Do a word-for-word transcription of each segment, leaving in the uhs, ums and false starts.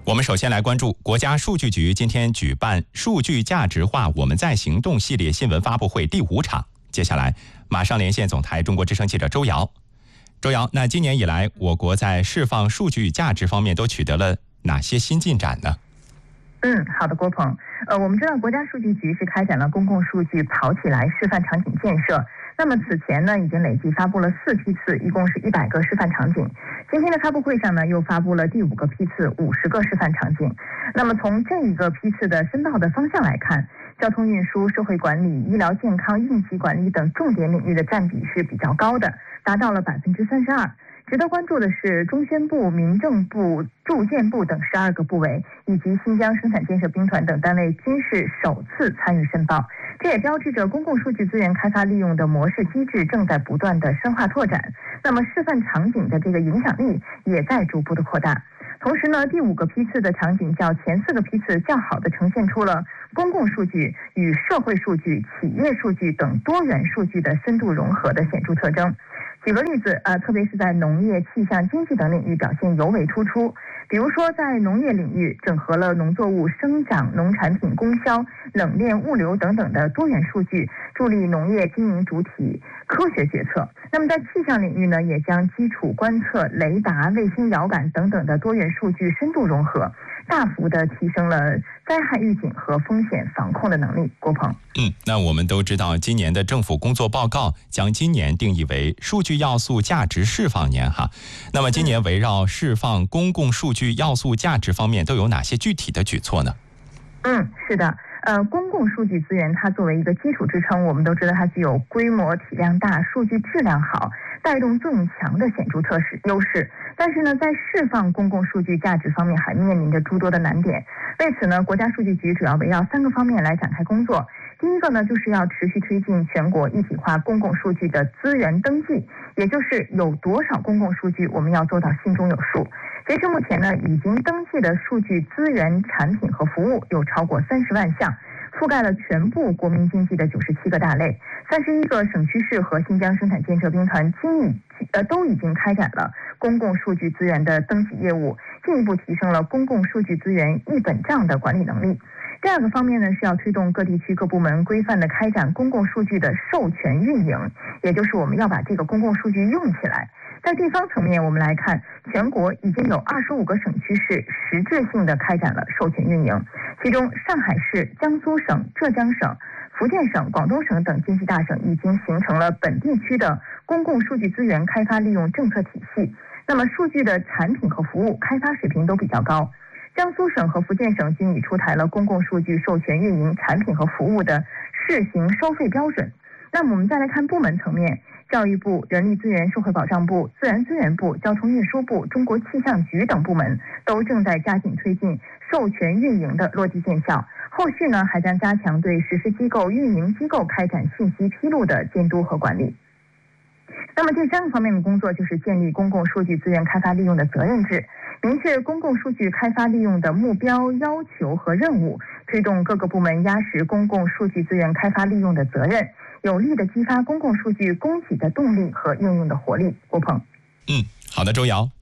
我们首先来关注国家数据局今天举办数据价值化我们在行动系列新闻发布会第五场。接下来马上连线总台中国之声记者周瑶。周瑶，那今年以来我国在释放数据价值方面都取得了哪些新进展呢？ 嗯，好的，郭鹏。呃，我们知道国家数据局是开展了公共数据跑起来示范场景建设。那么此前呢，已经累计发布了四批次，一共是一百个示范场景。今天的发布会上呢，又发布了第五个批次，五十个示范场景。那么从这一个批次的申报的方向来看，交通运输、社会管理、医疗健康、应急管理等重点领域的占比是比较高的，达到了百分之三十二。值得关注的是，中宣部、民政部、住建部等十二个部委以及新疆生产建设兵团等单位均是首次参与申报，这也标志着公共数据资源开发利用的模式机制正在不断的深化拓展。那么示范场景的这个影响力也在逐步的扩大。同时呢，第五个批次的场景较前四个批次较好的呈现出了公共数据与社会数据、企业数据等多元数据的深度融合的显著特征。举个例子，呃，特别是在农业、气象、经济等领域表现尤为突出。比如说，在农业领域，整合了农作物生长、农产品供销、冷链物流等等的多元数据，助力农业经营主体科学决策。那么在气象领域呢，也将基础观测、雷达、卫星遥感等等的多元数据深度融合，大幅的提升了灾害预警和风险防控的能力。郭鹏， 嗯，那我们都知道，今年的政府工作报告将今年定义为数据要素价值释放年哈。那么今年围绕释放公共数据要素价值方面都有哪些具体的举措呢？ 嗯，是的。呃，公共数据资源它作为一个基础支撑，我们都知道它具有规模、体量大、数据质量好、带动作用强的显著特势优势。但是呢，在释放公共数据价值方面还面临着诸多的难点。为此呢，国家数据局主要围绕三个方面来展开工作。第一个呢，就是要持续推进全国一体化公共数据的资源登记，也就是有多少公共数据，我们要做到心中有数。截至目前呢，已经登记的数据资源产品和服务有超过三十万项，覆盖了全部国民经济的九十七个大类。三十一个省区市和新疆生产建设兵团经已呃都已经开展了公共数据资源的登记业务，进一步提升了公共数据资源一本账的管理能力。第二个方面呢，是要推动各地区各部门规范的开展公共数据的授权运营，也就是我们要把这个公共数据用起来。在地方层面，我们来看，全国已经有二十五个省区市实质性的开展了授权运营，其中上海市、江苏省、浙江省、福建省、广东省等经济大省已经形成了本地区的公共数据资源开发利用政策体系。那么数据的产品和服务开发水平都比较高。江苏省和福建省均已出台了公共数据授权运营产品和服务的试行收费标准。那么我们再来看部门层面，教育部、人力资源社会保障部、自然资源部、交通运输部、中国气象局等部门都正在加紧推进授权运营的落地见效。后续呢，还将加强对实施机构、运营机构开展信息披露的监督和管理。那么第三个方面的工作就是建立公共数据资源开发利用的责任制，明确公共数据开发利用的目标、要求和任务，推动各个部门压实公共数据资源开发利用的责任，有力的激发公共数据供给的动力和应用的活力。郭鹏， 嗯，好的，周瑶。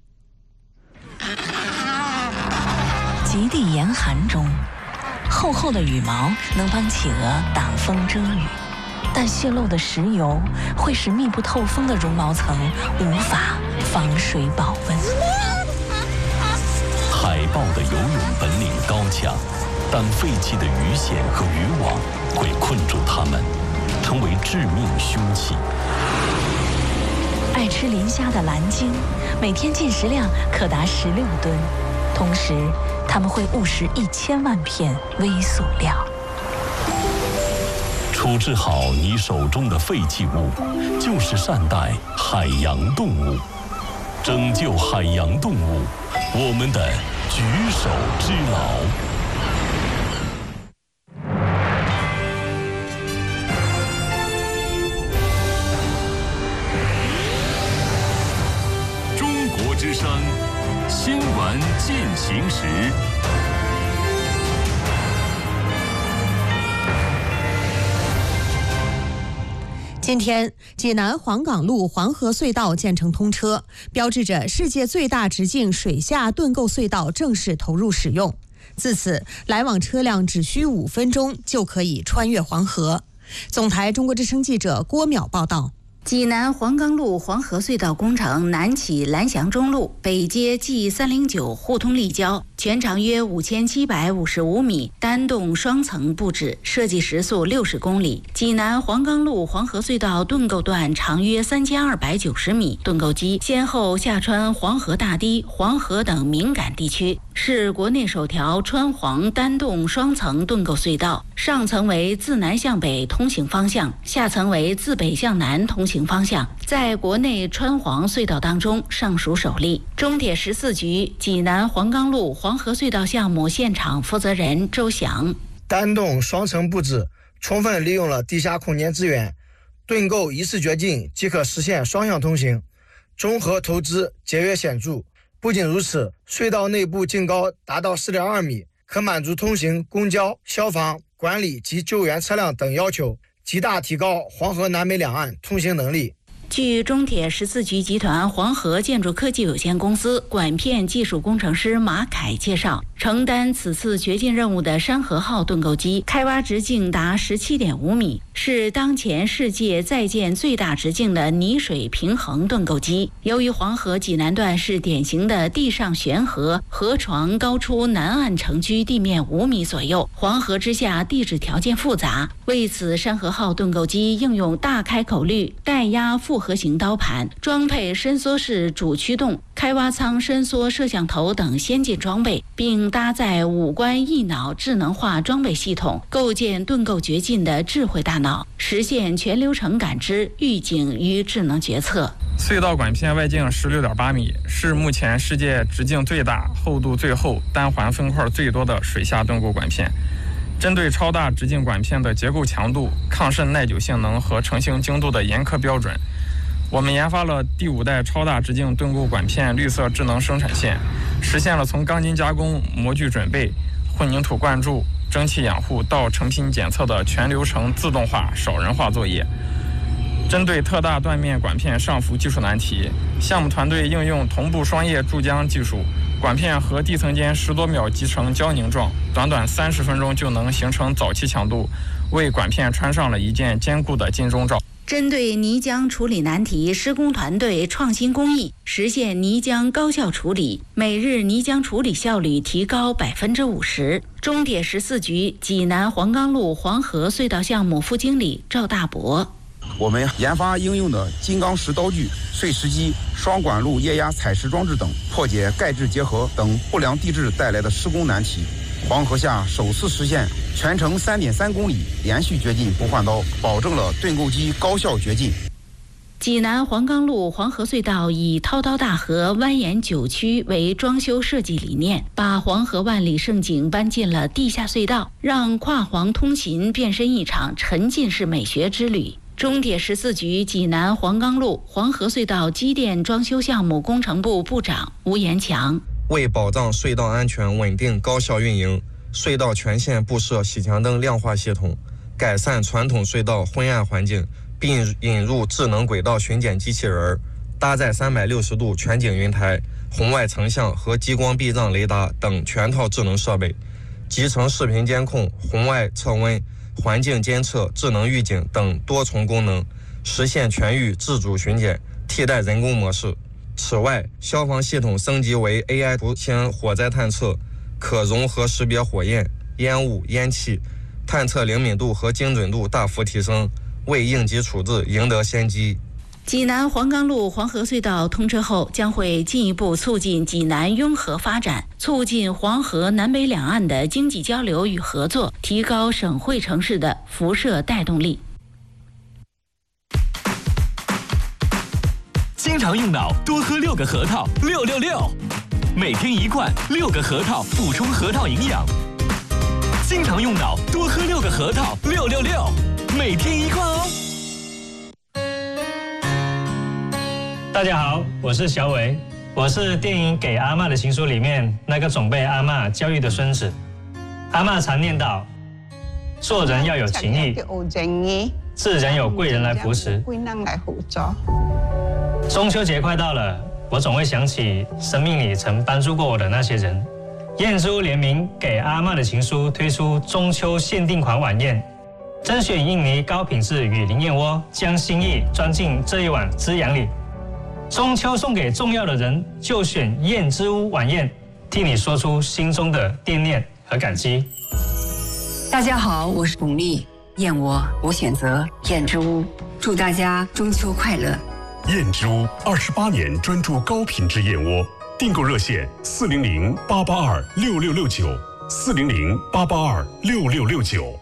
极地严寒中，厚厚的羽毛能帮企鹅挡风遮雨，但泄漏的石油会使密不透风的绒毛层无法防水保温。 海豹的游泳本领高强，但废弃的鱼饷和渔网会困住它们，成为致命凶器。 爱吃磷虾的蓝鲸，每天进食量可达十六吨，同时它们会误食一千万片微塑料。 处置好你手中的废弃物，就是善待海洋动物，拯救海洋动物，我们的举手之劳。 中国之声新闻进行时。 接今天，济南黄岗路黄河隧道建成通车，标志着世界最大直径水下盾构隧道正式投入使用。自此，来往车辆只需五分钟就可以穿越黄河。总台中国之声记者郭淼报道。 济南黄岗路黄河隧道工程南起蓝翔中路，北接 G 三零九互通立交，全长约五千七百五十五米，单洞双层布置，设计时速六十公里。济南黄岗路黄河隧道盾构段长约三千二百九十米，盾构机先后下穿黄河大堤、黄河等敏感地区，是国内首条穿黄单洞双层盾构隧道。上层为自南向北通行方向，下层为自北向南通行方向，在国内穿黄隧道当中尚属首例。中铁十四局济南黄岗路黄河隧道项目现场负责人周翔： 单洞双层布置，充分利用了地下空间资源，盾构一次掘进即可实现双向通行，综合投资节约显著。不仅如此，隧道内部净高达到 四点二米，可满足通行公交、消防、管理及救援车辆等要求，极大提高黄河南北两岸通行能力。 据中铁十四局集团黄河建筑科技有限公司管片技术工程师马凯介绍，承担此次掘进任务的山河号盾构机开挖直径达 十七点五米，是当前世界在建最大直径的泥水平衡盾构机。由于黄河济南段是典型的地上悬河，河床高出南岸城区地面五米左右，黄河之下地质条件复杂，为此山河号盾构机应用大开口率带压复合型刀盘，装配伸缩式主驱动、开挖舱伸缩摄像头等先进装备，并搭载五官一脑智能化装备系统，构建盾构掘进的智慧大脑，实现全流程感知、预警与智能决策。 隧道管片外径 十六点八米，是目前世界直径最大、厚度最厚、单环分块最多的水下盾构管片。针对超大直径管片的结构强度、抗渗耐久性能和成型精度的严苛标准，我们研发了第五代超大直径盾构管片绿色智能生产线，实现了从钢筋加工、模具准备、混凝土灌注、蒸汽养护到成品检测的全流程自动化、少人化作业。针对特大断面管片上浮技术难题，项目团队应用同步双叶注浆技术，管片和地层间十多秒集成胶凝状，短短三十分钟就能形成早期强度，为管片穿上了一件坚固的金钟罩。 针对泥浆处理难题，施工团队创新工艺，实现泥浆高效处理，每日泥浆处理效率提高百分之五十。中铁十四局济南黄岗路黄河隧道项目副经理赵大伯： 我们研发应用的金刚石刀具、碎石机、双管路液压采石装置等，破解钙质结合等不良地质带来的施工难题。黄河下首次实现全程 三点三公里连续掘进不换刀，保证了盾构机高效掘进。 济南黄岗路黄河隧道以滔滔大河蜿蜒九曲为装修设计理念，把黄河万里盛景搬进了地下隧道，让跨黄通勤变身一场沉浸式美学之旅。中铁十四局济南黄岗路黄河隧道机电装修项目工程部部长吴延强： 为保障隧道安全稳定高效运营，隧道全线布设喜强灯亮化系统，改善传统隧道昏暗环境，并引入智能轨道巡检机器人，搭载三百六十度全景云台、红外成像和激光避障雷达等全套智能设备，集成视频监控、红外测温、环境监测、智能预警等多重功能，实现全域自主巡检，替代人工模式。此外，消防系统升级为 A I 图形火灾探测，可融合识别火焰、烟雾、烟气，探测灵敏度和精准度大幅提升，为应急处置赢得先机。 济南黄岗路黄河隧道通车后，将会进一步促进济南拥河发展，促进黄河南北两岸的经济交流与合作，提高省会城市的辐射带动力。 经常用脑，多喝六个核桃，六六六，每天一罐，六个核桃补充核桃营养。经常用脑，多喝六个核桃，六六六，每天一罐哦。 大家好，我是小伟，我是电影《给阿嬷的情书》里面那个总被阿嬷教育的孙子。阿嬷常念叨，做人要有情义， 自然有贵人来扶持。 贵人来辅助。 中秋节快到了，我总会想起生命里曾帮助过我的那些人。燕之屋联名给阿嬷的情书推出中秋限定款晚宴，甄选印尼高品质雨林燕窝，将心意装进这一碗滋养里。中秋送给重要的人，就选燕之屋晚宴，替你说出心中的惦念和感激。 大家好，我是巩俐，燕窝我选择燕之屋，祝大家中秋快乐。 燕之屋二十八年专注高品质燕窝，订购热线四零零八八二六六六九四零零八八二六六六九。